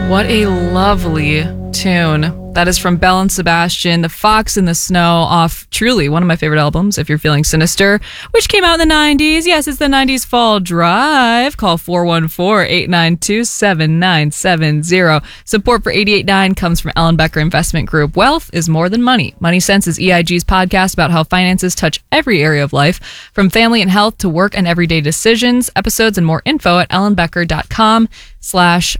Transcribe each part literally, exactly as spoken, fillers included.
What a lovely tune. That is from Belle and Sebastian, The Fox in the Snow, off truly one of my favorite albums, If You're Feeling Sinister, which came out in the nineties. Yes, it's the nineties Fall Drive. Call four one four, eight nine two, seven nine seven zero. Support for eighty-eight point nine comes from Ellen Becker Investment Group. Wealth is more than money. Money Sense is E I G's podcast about how finances touch every area of life, from family and health to work and everyday decisions. Episodes and more info at ellenbecker.com slash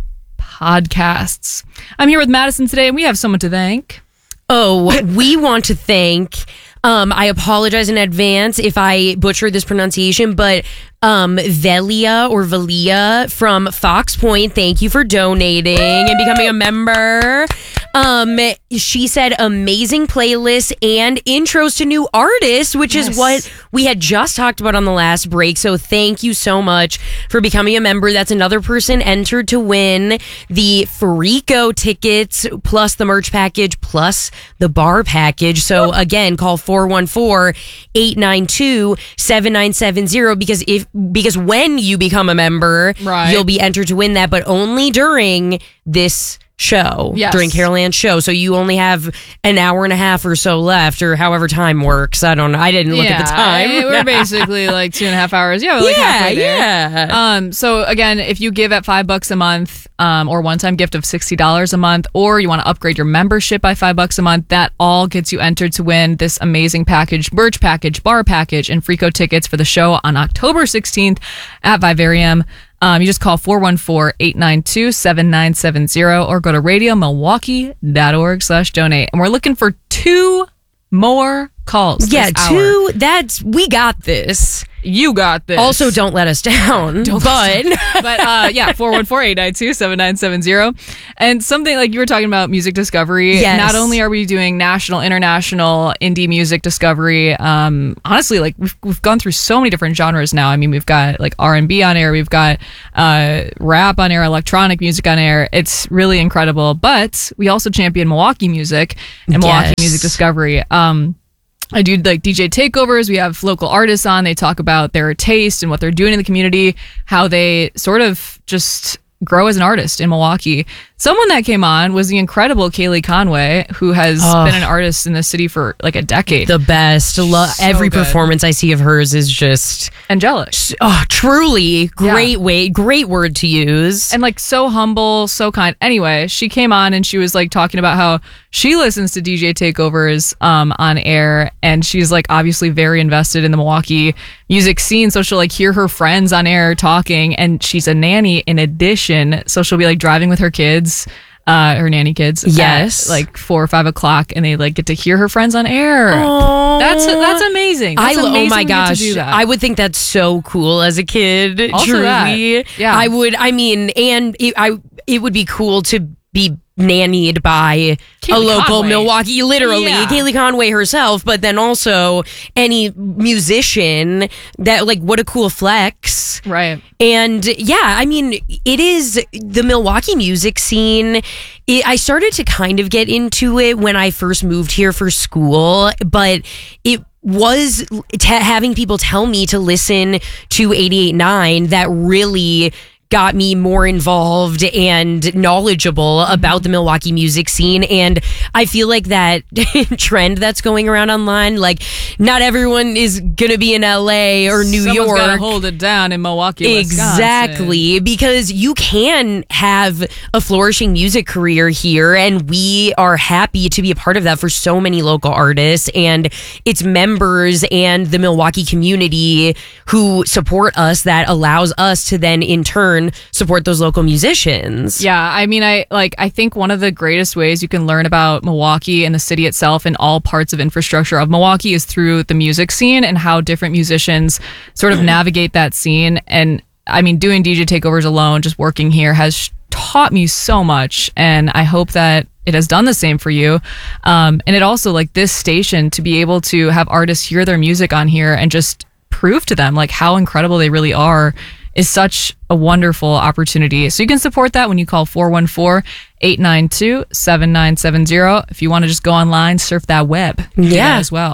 podcasts. I'm here with Madison today, and we have someone to thank. Oh, we want to thank, um, I apologize in advance if I butcher this pronunciation, but um, Velia or Velia from Fox Point, thank you for donating and becoming a member. Um, she said amazing playlists and intros to new artists, which yes. is what we had just talked about on the last break. So thank you so much for becoming a member. That's another person entered to win the Freako tickets plus the merch package plus the bar package. So again, call four one four, eight nine two, seven nine seven zero because if because when you become a member, right. you'll be entered to win that, but only during this show, yes. during Carol Ann's show. So you only have an hour and a half or so left, or however time works. I don't know. I didn't look yeah, at the time. I, we're basically like two and a half hours. Yeah, we're like yeah, halfway there. Yeah. Um, so again, if you give at five bucks a month, um, or one-time gift of sixty dollars a month, or you want to upgrade your membership by five bucks a month, that all gets you entered to win this amazing package, merch package, bar package, and Freako tickets for the show on October sixteenth at Vivarium. Um, you just call four one four, eight nine two, seven nine seven zero or go to radiomilwaukee.org slash donate. And we're looking for two more calls. Yeah, this two. Hour. That's, we got this. You got this. Also, don't let us down. Don't but, but uh, yeah, four one four, eight nine two, seven nine seven zero. And something like you were talking about music discovery. Yes. Not only are we doing national, international, indie music discovery, um, honestly, like we've, we've gone through so many different genres now. I mean, we've got like R and B on air. We've got uh, rap on air, electronic music on air. It's really incredible. But we also champion Milwaukee music and Milwaukee yes. music discovery. Um, I do like D J takeovers. We have local artists on. They talk about their taste and what they're doing in the community, how they sort of just grow as an artist in Milwaukee. Someone that came on was the incredible Kaylee Conway, who has oh, been an artist in the city for like a decade. The best. Lo- so every good. Performance I see of hers is just angelic. Oh, truly great yeah. way, great word to use. And like so humble, so kind. Anyway, she came on and she was like talking about how she listens to D J takeovers um, on air, and she's like obviously very invested in the Milwaukee music scene. So she'll like hear her friends on air talking, and she's a nanny in addition. So she'll be like driving with her kids. Uh, her nanny kids, yes, at like four or five o'clock, and they like get to hear her friends on air. Aww. That's that's amazing. That's I amazing oh my gosh, I would think that's so cool as a kid. Also truly, that. Yeah, I would. I mean, and it, I it would be cool to be nannied by Kaylee a local Conway. Milwaukee, literally yeah. Kaylee Conway herself, but then also any musician that like what a cool flex, right? And yeah, I mean, it is the Milwaukee music scene. It, I started to kind of get into it when I first moved here for school, but it was t- having people tell me to listen to eighty-eight point nine that really got me more involved and knowledgeable about the Milwaukee music scene. And I feel like that trend that's going around online, like not everyone is going to be in L A or New Someone's York. Someone's got to hold it down in Milwaukee, Exactly. Wisconsin. Because you can have a flourishing music career here, and we are happy to be a part of that for so many local artists and its members and the Milwaukee community who support us, that allows us to then in turn support those local musicians. Yeah, I mean, I like. I think one of the greatest ways you can learn about Milwaukee and the city itself and all parts of infrastructure of Milwaukee is through the music scene and how different musicians sort of navigate that scene. And I mean, doing D J takeovers alone, just working here, has taught me so much, and I hope that it has done the same for you. Um, and it also, like this station, to be able to have artists hear their music on here and just prove to them like how incredible they really are is such a wonderful opportunity. So you can support that when you call four one four, eight nine two, seven nine seven zero. If you want to just go online, surf that web. Yeah. As well.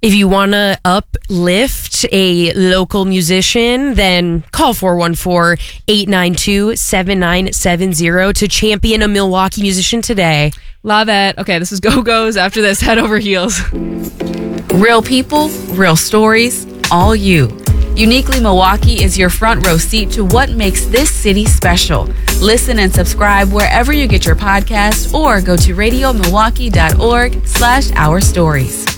If you want to uplift a local musician, then call four one four, eight nine two, seven nine seven zero to champion a Milwaukee musician today. Love it. Okay, this is Go-Go's. After this, Head Over Heels. Real people, real stories, all you. Uniquely Milwaukee is your front row seat to what makes this city special. Listen and subscribe wherever you get your podcasts or go to radio milwaukee dot org slash our stories.